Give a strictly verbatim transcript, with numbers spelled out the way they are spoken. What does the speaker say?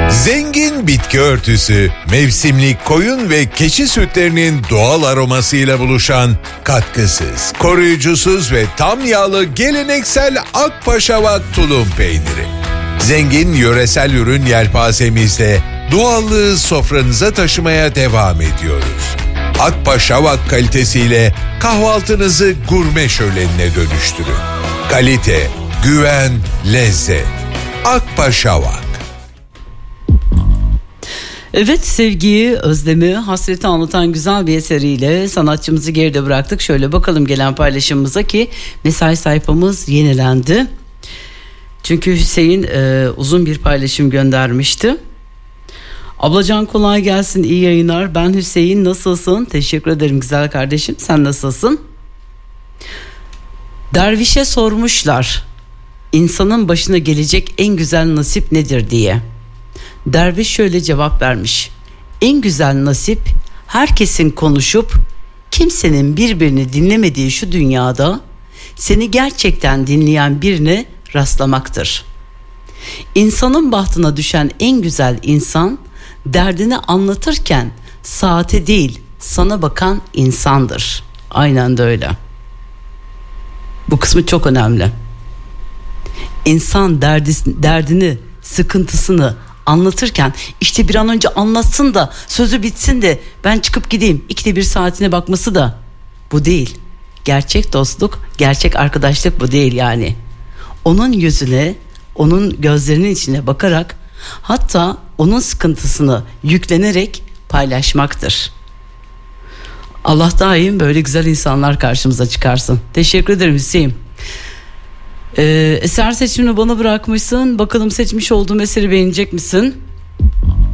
Zengin bitki örtüsü, mevsimlik koyun ve keçi sütlerinin doğal aromasıyla buluşan, katkısız, koruyucusuz ve tam yağlı geleneksel Akpaşavak tulum peyniri. Zengin yöresel ürün yelpazemizde doğallığı sofranıza taşımaya devam ediyoruz. Akpaşavak kalitesiyle kahvaltınızı gurme şölenine dönüştürün. Kalite, güven, lezzet. Akpaşavak. Evet, sevgiyi, özlemi, hasreti anlatan güzel bir eseriyle sanatçımızı geride bıraktık. Şöyle bakalım gelen paylaşımımıza ki mesai sayfamız yenilendi. Çünkü Hüseyin e, uzun bir paylaşım göndermişti. Ablacan kolay gelsin, iyi yayınlar. Ben Hüseyin, nasılsın? Teşekkür ederim güzel kardeşim, sen nasılsın? Dervişe sormuşlar, insanın başına gelecek en güzel nasip nedir diye. Derviş şöyle cevap vermiş: en güzel nasip herkesin konuşup kimsenin birbirini dinlemediği şu dünyada seni gerçekten dinleyen birine rastlamaktır. İnsanın bahtına düşen en güzel insan, derdini anlatırken saate değil sana bakan insandır. Aynen de öyle. Bu kısmı çok önemli. İnsan derdi, derdini, sıkıntısını anlatırken işte bir an önce anlatsın da sözü bitsin de ben çıkıp gideyim, ikide bir saatine bakması da bu değil. Gerçek dostluk, gerçek arkadaşlık bu değil yani. Onun yüzüne, onun gözlerinin içine bakarak, hatta onun sıkıntısını yüklenerek paylaşmaktır. Allah daim böyle güzel insanlar karşımıza çıkarsın. Teşekkür ederim Hüseyin. Ee, eser seçimini bana bırakmışsın. Bakalım seçmiş olduğum eseri beğenecek misin?